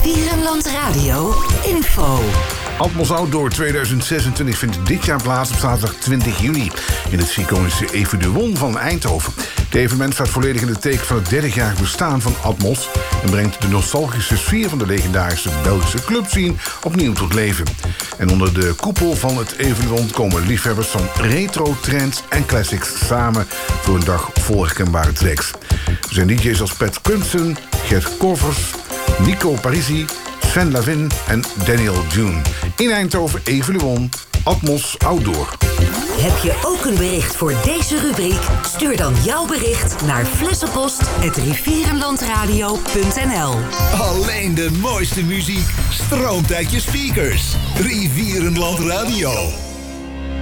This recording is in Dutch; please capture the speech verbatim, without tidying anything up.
Rivierenland Radio info. Atmos Outdoor tweeduizend zesentwintig vindt dit jaar plaats op zaterdag twintig juni... in het iconische Eveduon van Eindhoven. Het evenement staat volledig in het teken van het dertigjarig bestaan van Atmos... en brengt de nostalgische sfeer van de legendarische Belgische clubscene opnieuw tot leven. En onder de koepel van het evenement komen liefhebbers van retro, trends en classics samen... voor een dag vol herkenbare tracks. Er zijn D J's als Pat Crimson, Gert Korvers, Nico Parisi... Sven Lavin en Daniel June. In Eindhoven, Eveluon, Atmos Outdoor. Heb je ook een bericht voor deze rubriek? Stuur dan jouw bericht naar flessenpost apenstaartje rivierenlandradio punt n l. Alleen de mooiste muziek stroomt uit je speakers. Rivierenland Radio.